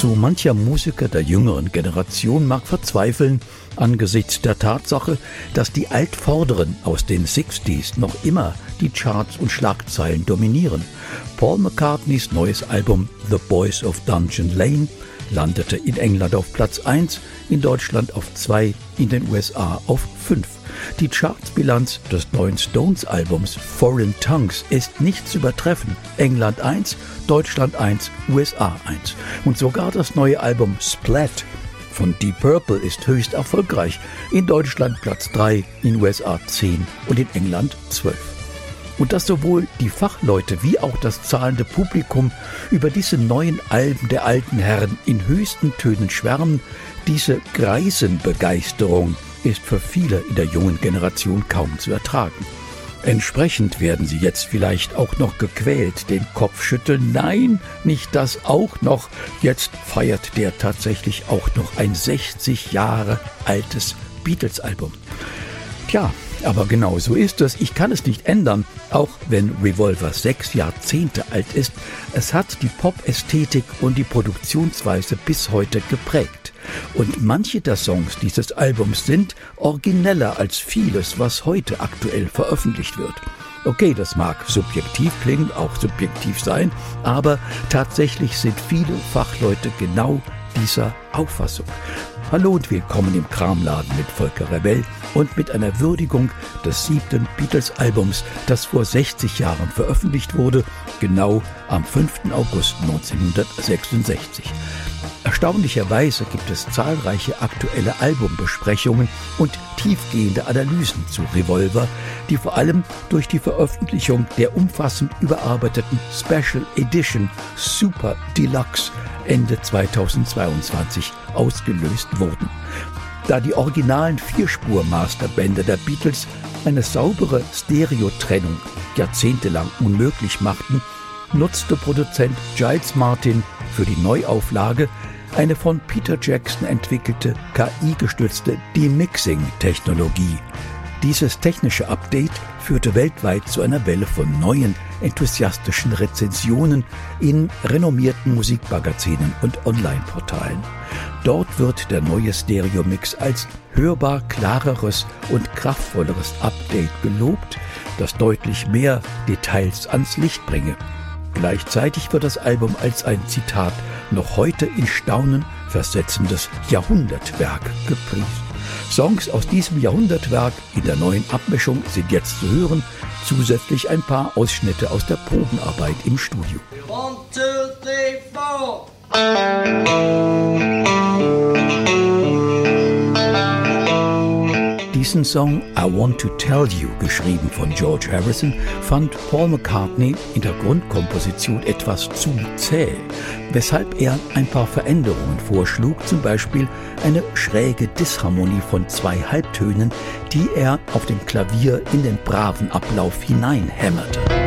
So mancher Musiker der jüngeren Generation mag verzweifeln angesichts der Tatsache, dass die Altvorderen aus den 60s noch immer die Charts und Schlagzeilen dominieren. Paul McCartneys neues Album The Boys of Dungeon Lane landete in England auf Platz 1, in Deutschland auf 2, in den USA auf 5. Die Chartsbilanz des neuen Stones-Albums Foreign Tongues ist nicht zu übertreffen. England 1, Deutschland 1, USA 1. Und sogar das neue Album Splat von Deep Purple ist höchst erfolgreich. In Deutschland Platz 3, in USA 10 und in England 12. Und dass sowohl die Fachleute wie auch das zahlende Publikum über diese neuen Alben der alten Herren in höchsten Tönen schwärmen, diese Greisenbegeisterung ist für viele in der jungen Generation kaum zu ertragen. Entsprechend werden sie jetzt vielleicht auch noch gequält den Kopf schütteln. Nein, nicht das auch noch. Jetzt feiert der tatsächlich auch noch ein 60 Jahre altes Beatles-Album. Tja, aber genau so ist es. Ich kann es nicht ändern, auch wenn Revolver 6 Jahrzehnte alt ist. Es hat die Pop-Ästhetik und die Produktionsweise bis heute geprägt. Und manche der Songs dieses Albums sind origineller als vieles, was heute aktuell veröffentlicht wird. Okay, das mag subjektiv klingen, auch subjektiv sein, aber tatsächlich sind viele Fachleute genau dieser Auffassung. Hallo und willkommen im Kramladen mit Volker Rebell und mit einer Würdigung des 7. Beatles-Albums, das vor 60 Jahren veröffentlicht wurde, genau am 5. August 1966. Erstaunlicherweise gibt es zahlreiche aktuelle Albumbesprechungen und tiefgehende Analysen zu Revolver, die vor allem durch die Veröffentlichung der umfassend überarbeiteten Special Edition Super Deluxe Ende 2022 ausgelöst wurden. Da die originalen 4-Spur-Masterbänder der Beatles eine saubere Stereotrennung jahrzehntelang unmöglich machten, nutzte Produzent Giles Martin für die Neuauflage eine von Peter Jackson entwickelte KI-gestützte Demixing-Technologie. Dieses technische Update führte weltweit zu einer Welle von neuen, enthusiastischen Rezensionen in renommierten Musikmagazinen und Online-Portalen. Dort wird der neue Stereo-Mix als hörbar klareres und kraftvolleres Update gelobt, das deutlich mehr Details ans Licht bringe. Gleichzeitig wird das Album als ein, Zitat, noch heute in Staunen versetzendes Jahrhundertwerk gepriesen. Songs aus diesem Jahrhundertwerk in der neuen Abmischung sind jetzt zu hören, zusätzlich ein paar Ausschnitte aus der Probenarbeit im Studio. 1, 2, 3, 4. Diesen Song I Want to Tell You, geschrieben von George Harrison, fand Paul McCartney in der Grundkomposition etwas zu zäh, weshalb er ein paar Veränderungen vorschlug, zum Beispiel eine schräge Disharmonie von 2 Halbtönen, die er auf dem Klavier in den braven Ablauf hineinhämmerte.